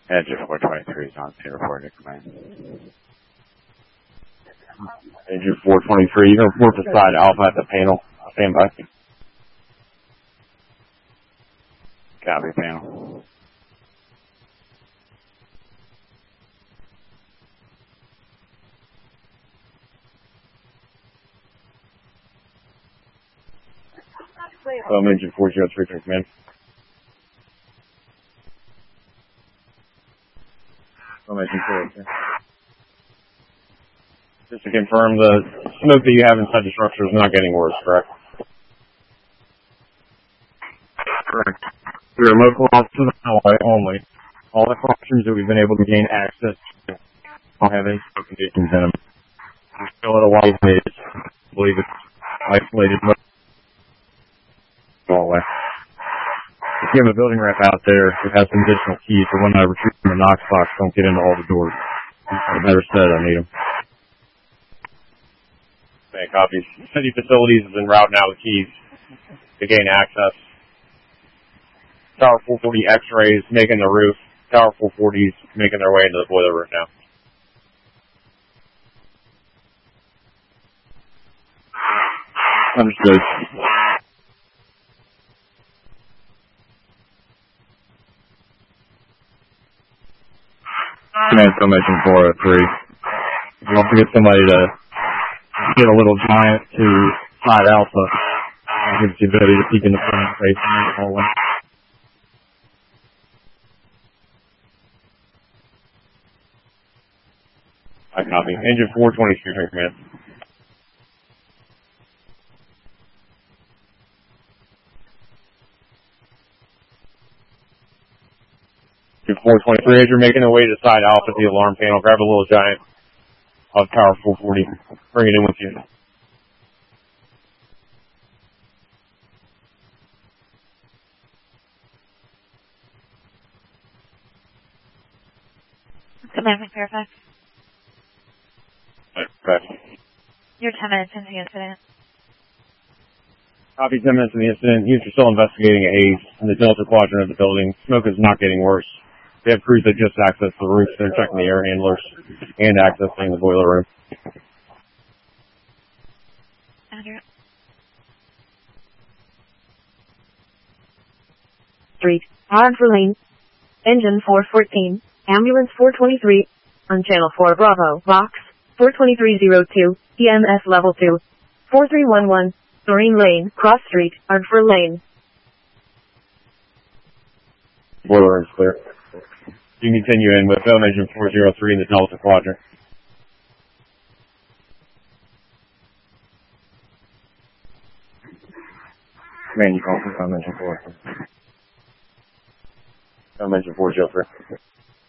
Engine 423 is on scene reporting to command. Engine 423, you can report to side Alpha at the panel. Stand by. Copy, panel. Engine 403 to command. Engine 403. Just to confirm, the smoke that you have inside the structure is not getting worse, correct? Correct. We are localized to the highway only. All the classrooms that we've been able to gain access to don't have any smoke conditions in them. We're still at a white maze. I believe it's isolated hallway. If you have a building rep out there who has some additional keys for when I retrieve from the Knox box, don't get into all the doors. Better said, I need them. Okay, copies. City facilities is en route now with keys to gain access. Tower 440 X-rays making the roof. Tower 440s making their way into the boiler room now. Understood. Command Formation 403. If you want to get somebody to get a little giant to side Alpha, it gives you the ability to peek in the front face in the hallway. I copy. Engine 423, command. Engine 423, as you're making your way to side Alpha at the alarm panel, grab a little giant of Tower 440. Bring it in with you. Command Fairfax. Okay. You're 10 minutes into the incident. Copy 10 minutes of the incident. Units are still investigating a haze in the Delta quadrant of the building. Smoke is not getting worse. We have crews that just accessed the roof. They're checking the air handlers and accessing the boiler room. Andrew. Street, Ardfur Lane, Engine 414, Ambulance 423, on Channel 4 Bravo, Box 42302, EMS Level 2, 4311, Doreen Lane, Cross Street, Ardfur Lane. Boiler room's clear. You can continue in with Film Engine 403 in the Delta quadrant. Command, you call for Film Engine 403. Film Engine 403.